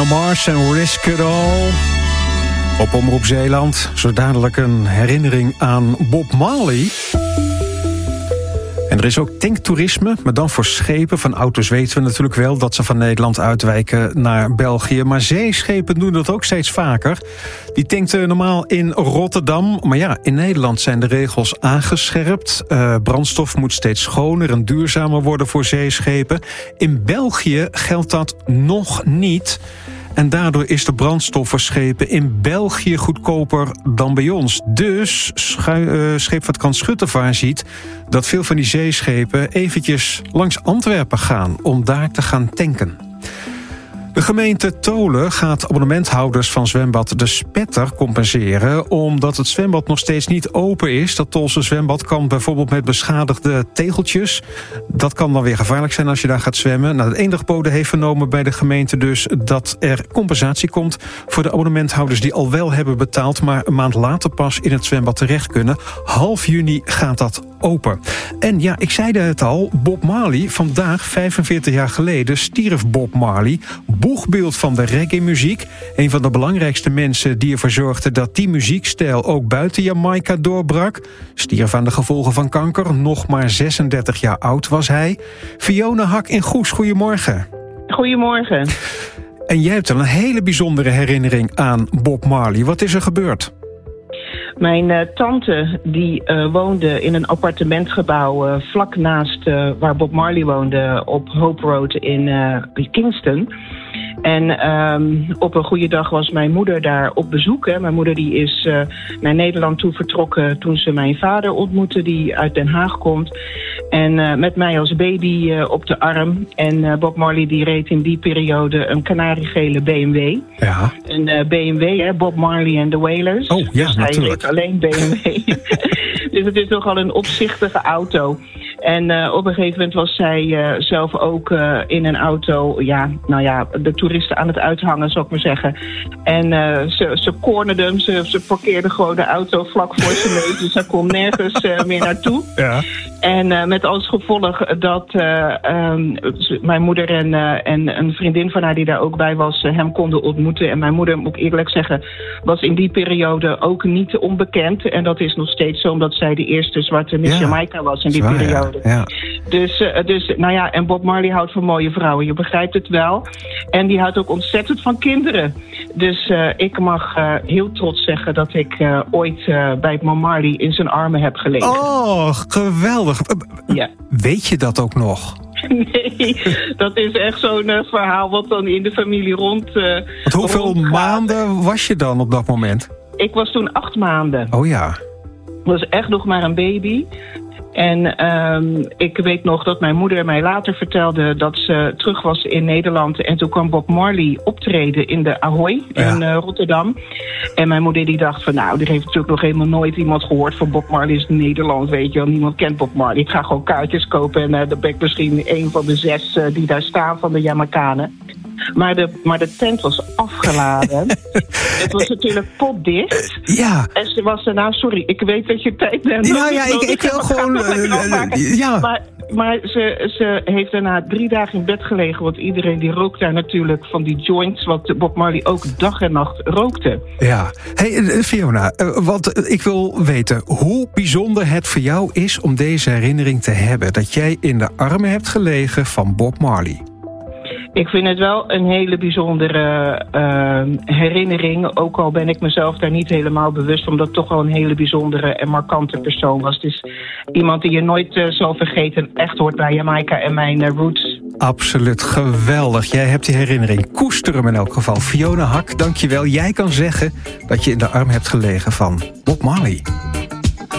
Mars en Risk It All. Op Omroep Zeeland, zo dadelijk een herinnering aan Bob Marley. En er is ook tanktoerisme, maar dan voor schepen. Van auto's weten we natuurlijk wel dat ze van Nederland uitwijken naar België. Maar zeeschepen doen dat ook steeds vaker. Die tankten normaal in Rotterdam. Maar ja, in Nederland zijn de regels aangescherpt. Brandstof moet steeds schoner en duurzamer worden voor zeeschepen. In België geldt dat nog niet. En daardoor is de brandstof voor schepen in België goedkoper dan bij ons. Dus Scheepvaartkant Schuttervaart ziet dat veel van die zeeschepen eventjes langs Antwerpen gaan om daar te gaan tanken. De gemeente Tholen gaat abonnementhouders van zwembad De Spetter compenseren, omdat het zwembad nog steeds niet open is. Dat Tholse zwembad kan bijvoorbeeld met beschadigde tegeltjes. Dat kan dan weer gevaarlijk zijn als je daar gaat zwemmen. Nou, de Eendrachtbode heeft vernomen bij de gemeente dus dat er compensatie komt voor de abonnementhouders die al wel hebben betaald, maar een maand later pas in het zwembad terecht kunnen. Half juni gaat dat open. En ja, ik zeide het al, Bob Marley, vandaag 45 jaar geleden stierf Bob Marley, boegbeeld van de reggae-muziek. Een van de belangrijkste mensen die ervoor zorgde dat die muziekstijl ook buiten Jamaica doorbrak. Stierf aan de gevolgen van kanker. Nog maar 36 jaar oud was hij. Fiona Hak in Goes, goedemorgen. Goedemorgen. En jij hebt een hele bijzondere herinnering aan Bob Marley. Wat is er gebeurd? Mijn tante die woonde in een appartementgebouw vlak naast waar Bob Marley woonde op Hope Road in Kingston. En op een goede dag was mijn moeder daar op bezoek. Hè. Mijn moeder die is naar Nederland toe vertrokken toen ze mijn vader ontmoette, die uit Den Haag komt. En met mij als baby op de arm. En Bob Marley die reed in die periode een kanariegele BMW. Ja. Een BMW, hè, Bob Marley and the Wailers. Oh ja, dus natuurlijk. Hij reed alleen BMW. Dus het is nogal een opzichtige auto. En op een gegeven moment was zij zelf ook in een auto, de toeristen aan het uithangen, zou ik maar zeggen. En ze cornerde hem, ze parkeerde gewoon de auto vlak voor zijn neus, dus hij kon nergens meer naartoe. Ja. En met als gevolg dat mijn moeder en een vriendin van haar die daar ook bij was, hem konden ontmoeten. En mijn moeder, moet ik eerlijk zeggen, was in die periode ook niet onbekend. En dat is nog steeds zo, omdat zij de eerste zwarte Miss Jamaica was in die periode. Ja. Dus, en Bob Marley houdt van mooie vrouwen, je begrijpt het wel. En die houdt ook ontzettend van kinderen. Dus ik mag heel trots zeggen dat ik ooit bij Bob Marley in zijn armen heb gelegen. Oh, geweldig. Ja. Weet je dat ook nog? Nee, dat is echt zo'n verhaal wat dan in de familie rond... Want hoeveel maanden was je dan op dat moment? Ik was toen 8 maanden. Oh ja. Ik was echt nog maar een baby. En ik weet nog dat mijn moeder mij later vertelde dat ze terug was in Nederland. En toen kwam Bob Marley optreden in de Ahoy in Rotterdam. En mijn moeder die dacht van die heeft natuurlijk nog helemaal nooit iemand gehoord van Bob Marley in Nederland, weet je wel. Niemand kent Bob Marley. Ik ga gewoon kaartjes kopen en dan ben ik misschien een van de 6 die daar staan van de Jamaicanen. Maar de tent was afgeladen. Het was natuurlijk potdicht. Ja. En ze was sorry, ik weet dat je tijd bent. Ik wil gewoon... Maar ze heeft daarna 3 dagen in bed gelegen. Want iedereen die rookt daar natuurlijk van die joints. Wat Bob Marley ook dag en nacht rookte. Ja. Hey Fiona, want ik wil weten hoe bijzonder het voor jou is om deze herinnering te hebben. Dat jij in de armen hebt gelegen van Bob Marley. Ik vind het wel een hele bijzondere herinnering. Ook al ben ik mezelf daar niet helemaal bewust, omdat het toch wel een hele bijzondere en markante persoon was. Het is iemand die je nooit zal vergeten. Echt hoort bij Jamaica en mijn roots. Absoluut geweldig. Jij hebt die herinnering. Koester hem in elk geval. Fiona Hak, dankjewel. Jij kan zeggen dat je in de arm hebt gelegen van Bob Marley.